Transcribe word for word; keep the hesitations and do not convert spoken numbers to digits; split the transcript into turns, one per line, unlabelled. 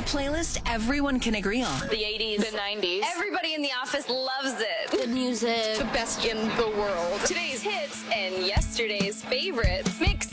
playlist everyone can agree on.
The eighties, the nineties.
Everybody in the office loves it.
The music,
the best in the world. Today's hits and yesterday's favorites. Make